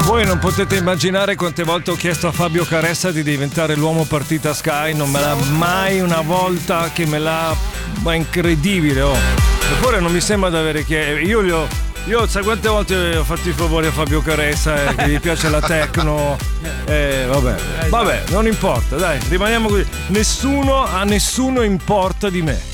Voi non potete immaginare quante volte ho chiesto a Fabio Caressa di diventare l'uomo partita Sky, non me l'ha mai una volta che me l'ha... ma incredibile, oh. Eppure non mi sembra di avere chiesto. Io sai quante volte ho fatto i favori a Fabio Caressa, che gli piace la techno, vabbè, non importa, dai, rimaniamo così. A nessuno importa di me.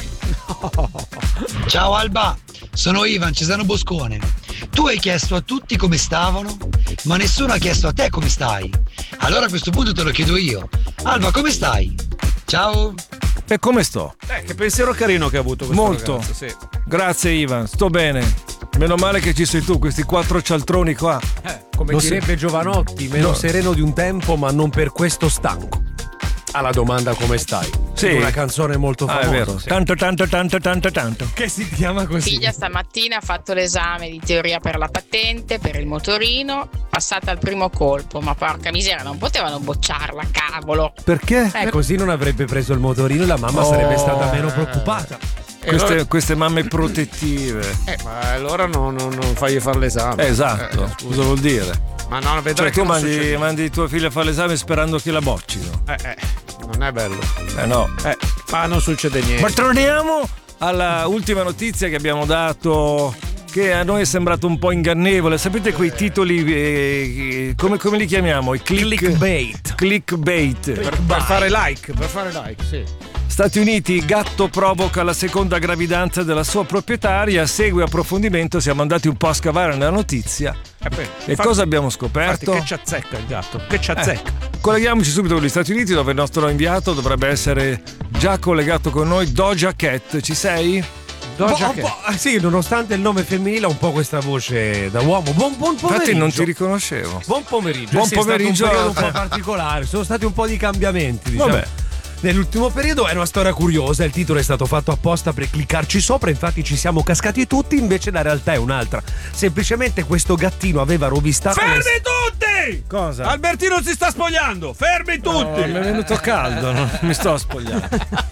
Ciao Alba, sono Ivan Cesano Boscone. Tu hai chiesto a tutti come stavano, ma nessuno ha chiesto a te come stai. Allora a questo punto te lo chiedo io. Alba, come stai? Ciao. E come sto? Che pensiero carino che ha avuto questo molto ragazzo, sì. Grazie Ivan, sto bene. Meno male che ci sei tu, questi 4 cialtroni qua. Come direbbe Giovanotti, meno sereno di un tempo, ma non per questo stanco. Alla domanda come stai? Sì. Una canzone molto famosa. È vero. Sì. Tanto. Che si chiama così. Figlia stamattina ha fatto l'esame di teoria per la patente, per il motorino, passata al primo colpo, ma porca miseria, non potevano bocciarla, cavolo. Perché? Così non avrebbe preso il motorino e la mamma sarebbe stata meno preoccupata. Queste mamme protettive. Ma allora non fagli fare l'esame. Esatto. Cosa vuol dire? Ma no, vedrai tu che mandi tua figlia a fare l'esame sperando che la boccino. non è bello. No. Ma non succede niente. Ma torniamo alla ultima notizia che abbiamo dato, che a noi è sembrato un po' ingannevole. Sapete quei titoli, come li chiamiamo? I clickbait. Per fare like, sì. Stati Uniti, gatto provoca la seconda gravidanza della sua proprietaria, segue approfondimento, siamo andati un po' a scavare nella notizia. Cosa abbiamo scoperto? Che ci azzecca il gatto, che ci azzecca. Colleghiamoci subito con gli Stati Uniti, dove il nostro inviato dovrebbe essere già collegato con noi. Doja Cat, ci sei? Doja Cat. Sì, nonostante il nome femminile ha un po' questa voce da uomo. Buon pomeriggio. Infatti non ti riconoscevo. Buon pomeriggio. Buon pomeriggio. È stato un periodo un po' particolare, sono stati un po' di cambiamenti, diciamo. Vabbè. Nell'ultimo periodo è una storia curiosa, il titolo è stato fatto apposta per cliccarci sopra, infatti ci siamo cascati tutti, invece la realtà è un'altra. Semplicemente questo gattino aveva rovistato... Fermi tutti! Cosa? Albertino si sta spogliando, fermi tutti! No, mi è venuto caldo, non mi sto spogliando.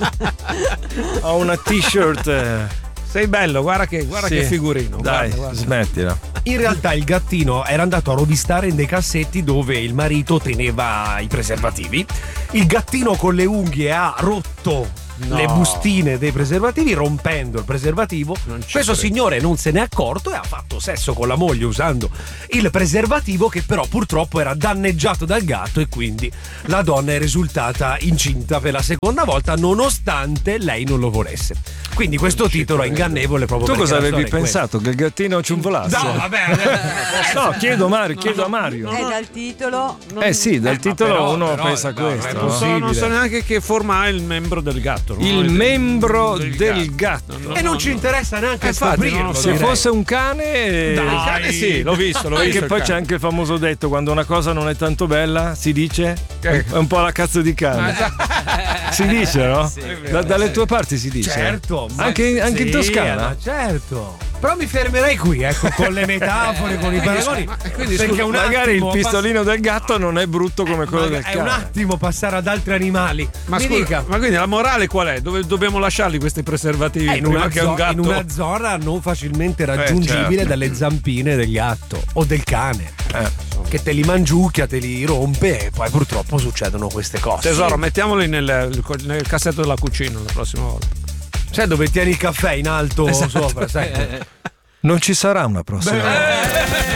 Ho una t-shirt... Sei bello, guarda che figurino. Dai, guarda. smettila. In realtà il gattino era andato a rovistare in dei cassetti dove il marito teneva i preservativi. Il gattino con le unghie ha rotto le bustine dei preservativi, rompendo il preservativo. Questo signore non se n'è accorto e ha fatto sesso con la moglie usando il preservativo, che però purtroppo era danneggiato dal gatto, e quindi la donna è risultata incinta per la seconda volta nonostante lei non lo volesse. Quindi questo titolo è ingannevole proprio. Tu cosa avevi pensato? Che il gattino ciumbolasse? No, vabbè. No, chiedo a Mario. Dal titolo. Sì, dal titolo però, uno però, pensa a questo. Non so neanche che forma ha il membro del gatto. Il membro del gatto. E non ci interessa neanche scoprirlo. Se fosse un cane. Il cane sì, l'ho visto. Perché poi c'è anche il famoso detto: quando una cosa non è tanto bella, si dice è un po' la cazzo di cane. Si dice, no? Sì, Dalle tue parti si dice. Certo, anche in Toscana. Certo. Però mi fermerei qui, ecco, con le metafore, con i paragoni. Quindi perché scusa, magari il pistolino del gatto non è brutto come quello del cane. È un attimo passare ad altri animali. Ma quindi la morale qual è? Dove dobbiamo lasciarli questi preservativi? In una zona non facilmente raggiungibile certo. dalle zampine del gatto o del cane. Che te li mangiucchia, te li rompe, e poi purtroppo succedono queste cose. Tesoro, mettiamoli nel cassetto della cucina la prossima volta. Sai dove tieni il caffè in alto sopra, sai? Non ci sarà una prossima volta.